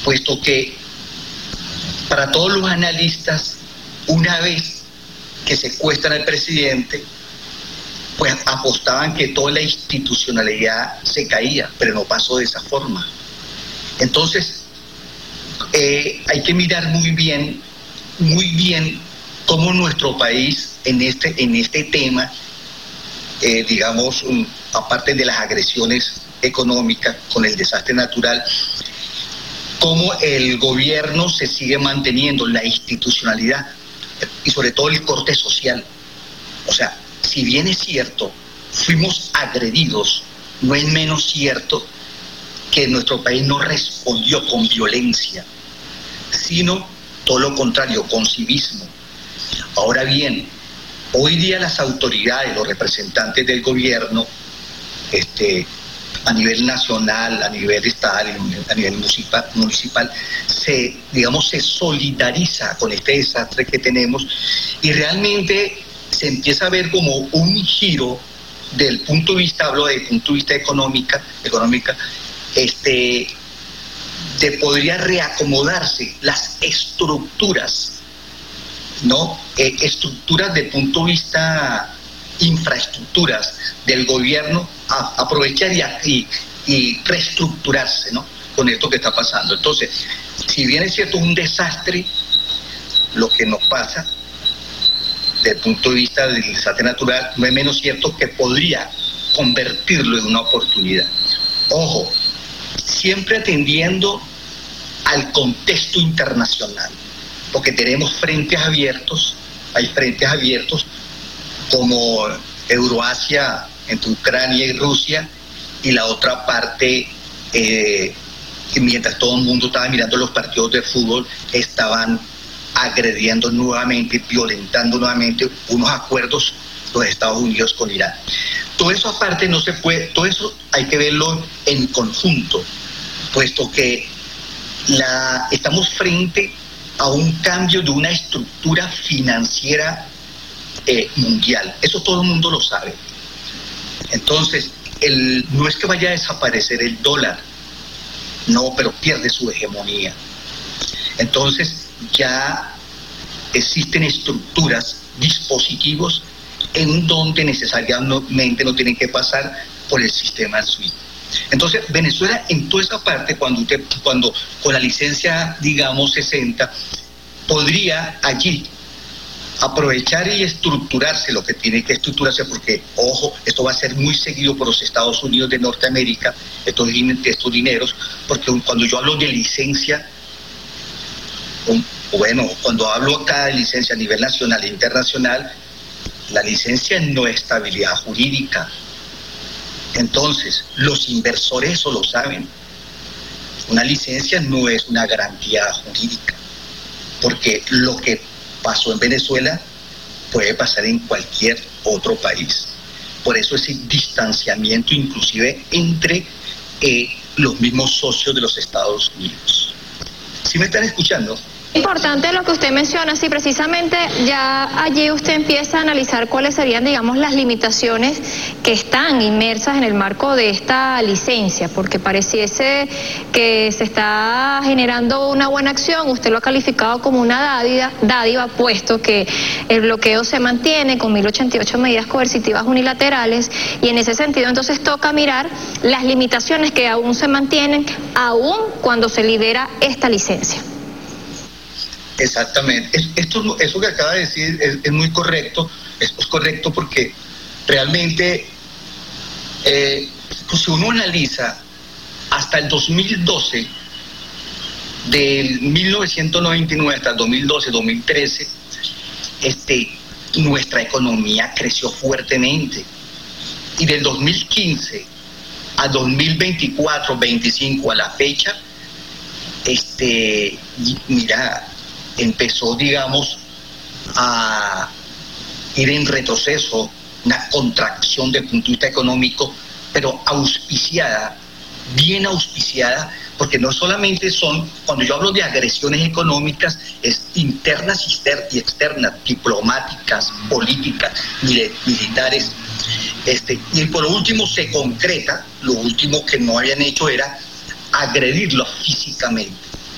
puesto que para todos los analistas, una vez que secuestran al presidente, pues apostaban que toda la institucionalidad se caía, pero no pasó de esa forma. Entonces, hay que mirar muy bien cómo nuestro país en este tema, digamos, aparte de las agresiones económicas con el desastre natural, cómo el gobierno se sigue manteniendo la institucionalidad y sobre todo el corte social. O sea, si bien es cierto, fuimos agredidos, no es menos cierto que nuestro país no respondió con violencia, sino todo lo contrario, con civismo. Ahora bien, hoy día las autoridades, los representantes del gobierno, a nivel nacional, a nivel estatal, a nivel municipal, se solidariza con este desastre que tenemos y realmente se empieza a ver como un giro del punto de vista, hablo del punto de vista económica, de podría reacomodarse las estructuras, ¿no? Estructuras del punto de vista infraestructuras del gobierno, aprovechar y reestructurarse, ¿no? Con esto que está pasando. Entonces, si bien es cierto un desastre, lo que nos pasa desde el punto de vista del desastre natural, no es menos cierto que podría convertirlo en una oportunidad. Ojo, siempre atendiendo al contexto internacional, porque tenemos frentes abiertos, hay frentes abiertos como Euroasia, entre Ucrania y Rusia, y la otra parte, que mientras todo el mundo estaba mirando los partidos de fútbol, estaban agrediendo nuevamente, violentando nuevamente unos acuerdos los Estados Unidos con Irán. Todo eso aparte no se puede, todo eso hay que verlo en conjunto, puesto que estamos frente a un cambio de una estructura financiera mundial. Eso todo el mundo lo sabe. Entonces, no es que vaya a desaparecer el dólar, no, pero pierde su hegemonía. Entonces, ya existen estructuras, dispositivos en donde necesariamente no tienen que pasar por el sistema SWIFT. Entonces, Venezuela en toda esa parte, cuando con la licencia, digamos, 60, podría allí aprovechar y estructurarse lo que tiene que estructurarse, porque, ojo, esto va a ser muy seguido por los Estados Unidos de Norteamérica, estos dineros, porque cuando yo hablo de licencia, cuando hablo acá de licencia a nivel nacional e internacional, la licencia no es estabilidad jurídica. Entonces, los inversores eso lo saben. Una licencia no es una garantía jurídica, porque lo que pasó en Venezuela puede pasar en cualquier otro país. Por eso ese distanciamiento inclusive entre los mismos socios de los Estados Unidos. ¿Sí me están escuchando? Importante lo que usted menciona, sí, precisamente ya allí usted empieza a analizar cuáles serían, digamos, las limitaciones que están inmersas en el marco de esta licencia, porque pareciese que se está generando una buena acción, usted lo ha calificado como una dádiva, puesto que el bloqueo se mantiene con 1088 medidas coercitivas unilaterales, y en ese sentido entonces toca mirar las limitaciones que aún se mantienen, aún cuando se libera esta licencia. Exactamente. Eso que acaba de decir es muy correcto. Es correcto porque realmente, pues si uno analiza hasta el 2012, del 1999 hasta el 2012, 2013, nuestra economía creció fuertemente. Y del 2015 a 2024, 25 a la fecha, mira, empezó, digamos, a ir en retroceso, una contracción desde el punto de vista económico, pero auspiciada, bien auspiciada, porque no solamente son, cuando yo hablo de agresiones económicas, es internas y externas, diplomáticas, políticas, militares, y por último se concreta, lo último que no habían hecho era agredirlos físicamente.